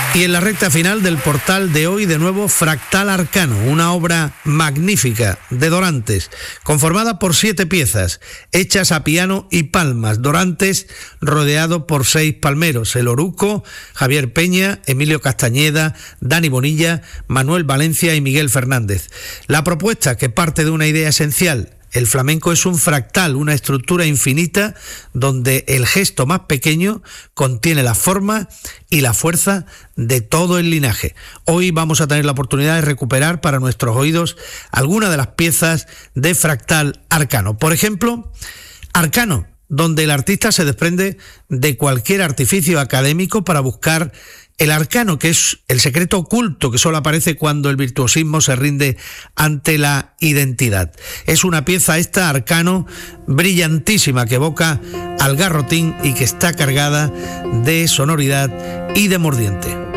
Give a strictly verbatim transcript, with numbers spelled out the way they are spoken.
Y en la recta final del portal de hoy, de nuevo, Fractal Arcano, una obra magnífica de Dorantes, conformada por siete piezas, hechas a piano y palmas. Dorantes rodeado por seis palmeros, el Oruco, Javier Peña, Emilio Castañeda, Dani Bonilla, Manuel Valencia y Miguel Fernández. La propuesta, que parte de una idea esencial: el flamenco es un fractal, una estructura infinita donde el gesto más pequeño contiene la forma y la fuerza de todo el linaje. Hoy vamos a tener la oportunidad de recuperar para nuestros oídos algunas de las piezas de Fractal Arcano. Por ejemplo, Arcano, donde el artista se desprende de cualquier artificio académico para buscar el arcano, que es el secreto oculto que solo aparece cuando el virtuosismo se rinde ante la identidad. Es una pieza esta, Arcano, brillantísima, que evoca al garrotín y que está cargada de sonoridad y de mordiente.